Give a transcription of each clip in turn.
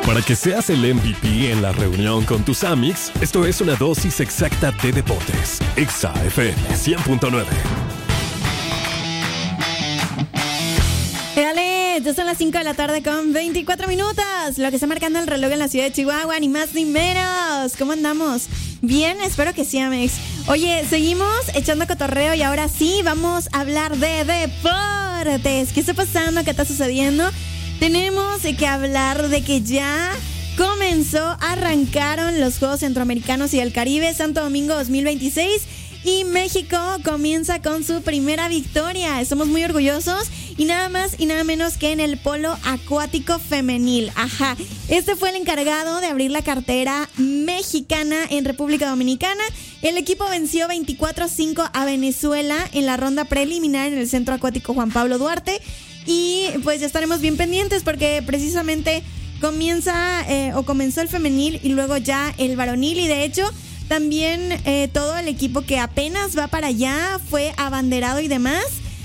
Para que seas el MVP en la reunión con tus amigos, esto es una dosis exacta de deportes. Exa FM 100.9. Dale, ya son las 5 de la tarde con 24 minutos. Lo que está marcando el reloj en la ciudad de Chihuahua, ni más ni menos. ¿Cómo andamos? Bien, espero que sí, Amex. Oye, seguimos echando cotorreo y ahora sí vamos a hablar de deportes. ¿Qué está pasando? ¿Qué está sucediendo? Tenemos que hablar de que ya arrancaron los Juegos Centroamericanos y del Caribe Santo Domingo 2026 y México comienza con su primera victoria. Estamos muy orgullosos y nada más y nada menos que en el polo acuático femenil. Ajá, este fue el encargado de abrir la cartera mexicana en República Dominicana. El equipo venció 24-5 a Venezuela en la ronda preliminar en el Centro Acuático Juan Pablo Duarte. Y pues ya estaremos bien pendientes porque precisamente comenzó el femenil y luego ya el varonil. Y de hecho también todo el equipo que apenas va para allá fue abanderado y demás.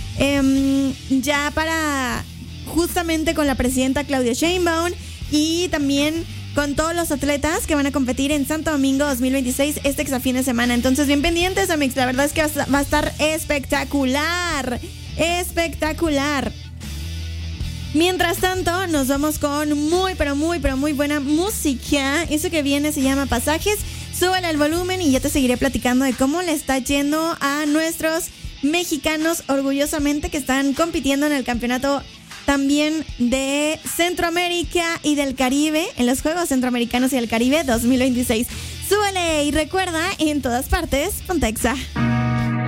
Ya para justamente con la presidenta Claudia Sheinbaum y también con todos los atletas que van a competir en Santo Domingo 2026 este fin de semana. Entonces bien pendientes, Amix. La verdad es que va a estar espectacular. Espectacular. Mientras tanto, nos vamos con muy buena música. Eso que viene se llama Pasajes. Súbale el volumen y ya te seguiré platicando de cómo le está yendo a nuestros mexicanos orgullosamente que están compitiendo en el campeonato también de Centroamérica y del Caribe, en los Juegos Centroamericanos y del Caribe 2026. Súbale y recuerda, en todas partes, ponte Exa.